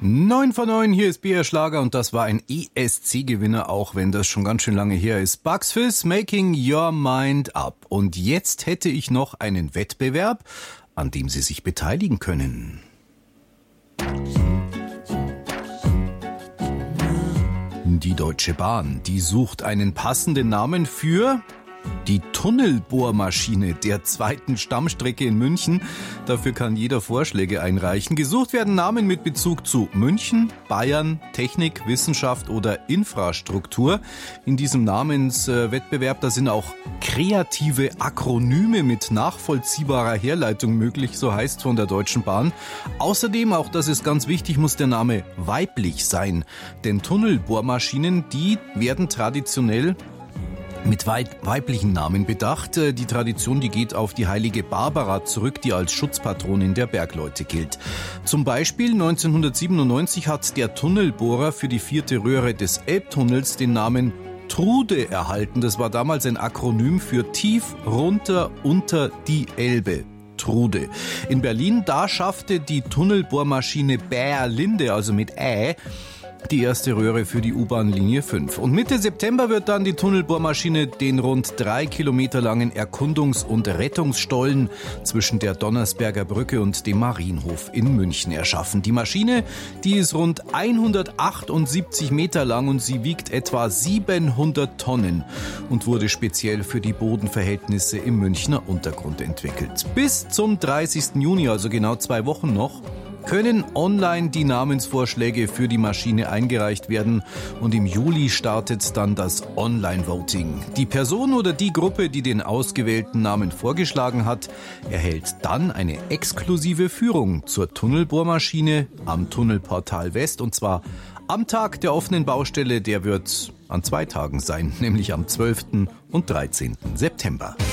9 von 9, hier ist BR Schlager und das war ein ESC-Gewinner, auch wenn das schon ganz schön lange her ist. Bugs Fizz, Making Your Mind Up. Und jetzt hätte ich noch einen Wettbewerb, an dem Sie sich beteiligen können. Die Deutsche Bahn, die sucht einen passenden Namen für die Tunnelbohrmaschine der zweiten Stammstrecke in München. Dafür kann jeder Vorschläge einreichen. Gesucht werden Namen mit Bezug zu München, Bayern, Technik, Wissenschaft oder Infrastruktur. In diesem Namenswettbewerb, da sind auch kreative Akronyme mit nachvollziehbarer Herleitung möglich, so heißt von der Deutschen Bahn. Außerdem, auch das ist ganz wichtig, muss der Name weiblich sein. Denn Tunnelbohrmaschinen, die werden traditionell mit weiblichen Namen bedacht. Die Tradition, die geht auf die heilige Barbara zurück, die als Schutzpatronin der Bergleute gilt. Zum Beispiel 1997 hat der Tunnelbohrer für die 4. Röhre des Elbtunnels den Namen Trude erhalten. Das war damals ein Akronym für tief runter unter die Elbe. Trude. In Berlin, da schaffte die Tunnelbohrmaschine Bärlinde, also mit die erste Röhre für die U-Bahn-Linie 5. Und Mitte September wird dann die Tunnelbohrmaschine den rund 3 Kilometer langen Erkundungs- und Rettungsstollen zwischen der Donnersberger Brücke und dem Marienhof in München erschaffen. Die Maschine, die ist rund 178 Meter lang und sie wiegt etwa 700 Tonnen und wurde speziell für die Bodenverhältnisse im Münchner Untergrund entwickelt. Bis zum 30. Juni, also genau 2 Wochen noch, können online die Namensvorschläge für die Maschine eingereicht werden und im Juli startet dann das Online-Voting. Die Person oder die Gruppe, die den ausgewählten Namen vorgeschlagen hat, erhält dann eine exklusive Führung zur Tunnelbohrmaschine am Tunnelportal West und zwar am Tag der offenen Baustelle, der wird an 2 Tagen sein, nämlich am 12. und 13. September.